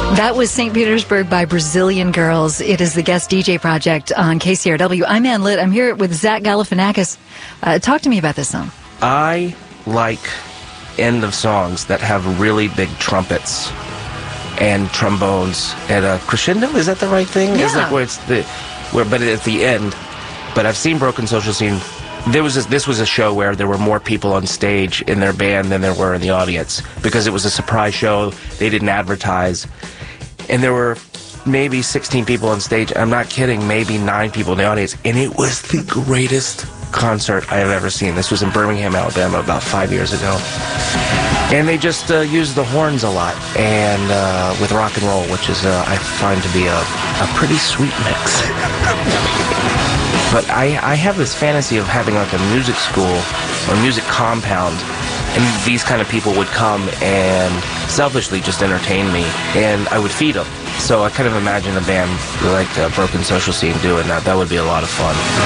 That was St. Petersburg by Brazilian Girls. It is the Guest DJ Project on KCRW. I'm Ann Litt. I'm here with Zach Galifianakis. Talk to me about this song. I like end of songs that have really big trumpets and trombones and a crescendo. Is that the right thing? Yeah. It's like but at the end. But I've seen Broken Social Scene. This was a show where there were more people on stage in their band than there were in the audience because it was a surprise show. They didn't advertise. And there were maybe 16 people on stage. I'm not kidding, maybe 9 people in the audience. And it was the greatest concert I have ever seen. This was in Birmingham, Alabama, about 5 years ago. And they just used the horns a lot and with rock and roll, which is I find to be a pretty sweet mix. But I have this fantasy of having like a music school or music compound, and these kind of people would come and selfishly just entertain me, and I would feed them. So I kind of imagine a band like Broken Social Scene doing that. That would be a lot of fun.